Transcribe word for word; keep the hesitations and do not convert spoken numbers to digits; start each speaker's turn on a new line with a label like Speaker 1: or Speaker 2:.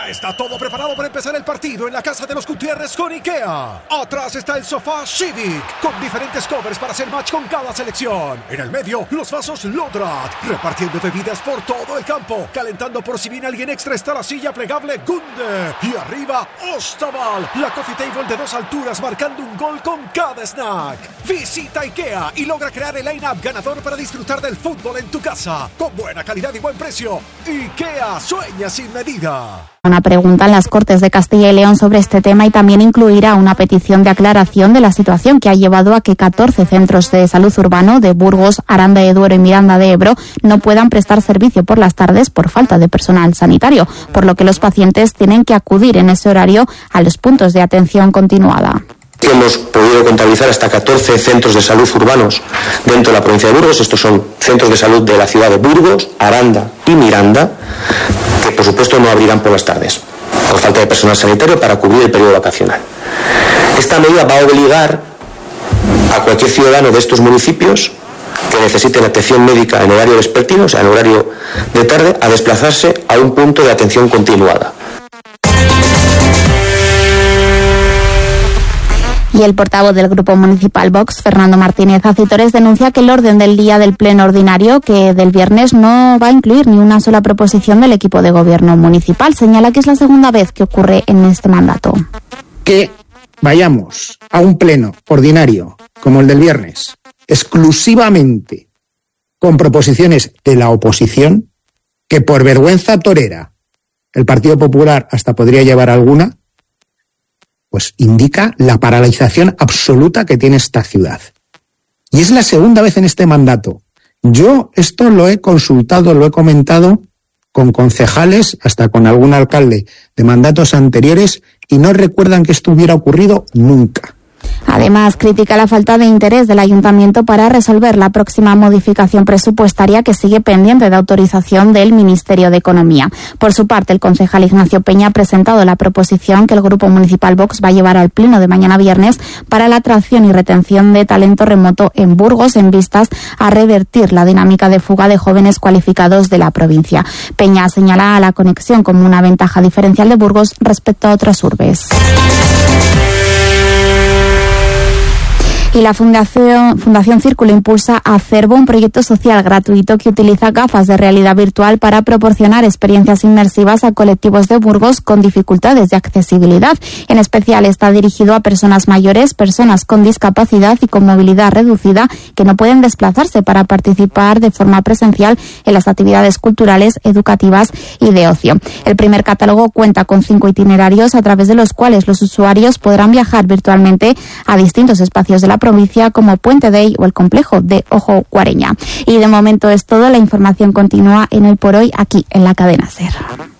Speaker 1: Ya está todo preparado para empezar el partido en la casa de los Gutiérrez con IKEA. Atrás está el sofá Civic, con diferentes covers para hacer match con cada selección. En el medio, los vasos Lodrat, repartiendo bebidas por todo el campo. Calentando por si viene alguien extra está la silla plegable Gunde. Y arriba, Ostaval, la coffee table de dos alturas marcando un gol con cada snack. Visita IKEA y logra crear el line-up ganador para disfrutar del fútbol en tu casa. Con buena calidad y buen precio. IKEA sueña sin medida.
Speaker 2: Una pregunta en las Cortes de Castilla y León sobre este tema y también incluirá una petición de aclaración de la situación que ha llevado a que catorce centros de salud urbano de Burgos, Aranda de Duero y Miranda de Ebro no puedan prestar servicio por las tardes por falta de personal sanitario, por lo que los pacientes tienen que acudir en ese horario a los puntos de atención continuada.
Speaker 3: Hemos podido contabilizar hasta catorce centros de salud urbanos dentro de la provincia de Burgos. Estos son centros de salud de la ciudad de Burgos, Aranda y Miranda, que por supuesto no abrirán por las tardes, por falta de personal sanitario para cubrir el periodo vacacional. Esta medida va a obligar a cualquier ciudadano de estos municipios que necesiten atención médica en horario vespertino, o sea, en horario de tarde, a desplazarse a un punto de atención continuada.
Speaker 2: Y el portavoz del Grupo Municipal Vox, Fernando Martínez Acitores, denuncia que el orden del día del pleno ordinario, que del viernes, no va a incluir ni una sola proposición del equipo de gobierno municipal. Señala que es la segunda vez que ocurre en este mandato.
Speaker 4: Que vayamos a un pleno ordinario, como el del viernes, exclusivamente con proposiciones de la oposición, que por vergüenza torera el Partido Popular hasta podría llevar alguna, pues indica la paralización absoluta que tiene esta ciudad. Y es la segunda vez en este mandato. Yo esto lo he consultado, lo he comentado con concejales, hasta con algún alcalde de mandatos anteriores, y no recuerdan que esto hubiera ocurrido nunca.
Speaker 2: Además, critica la falta de interés del Ayuntamiento para resolver la próxima modificación presupuestaria que sigue pendiente de autorización del Ministerio de Economía. Por su parte, el concejal Ignacio Peña ha presentado la proposición que el Grupo Municipal Vox va a llevar al Pleno de mañana viernes para la atracción y retención de talento remoto en Burgos, en vistas a revertir la dinámica de fuga de jóvenes cualificados de la provincia. Peña señala a la conexión como una ventaja diferencial de Burgos respecto a otras urbes. Y la Fundación, Fundación Círculo impulsa Acervo, un proyecto social gratuito que utiliza gafas de realidad virtual para proporcionar experiencias inmersivas a colectivos de Burgos con dificultades de accesibilidad. En especial está dirigido a personas mayores, personas con discapacidad y con movilidad reducida que no pueden desplazarse para participar de forma presencial en las actividades culturales, educativas y de ocio. El primer catálogo cuenta con cinco itinerarios a través de los cuales los usuarios podrán viajar virtualmente a distintos espacios de la provincia como Puente Dei o el complejo de Ojo Guareña. Y de momento es todo. La información continúa en Hoy por Hoy aquí en la cadena SER.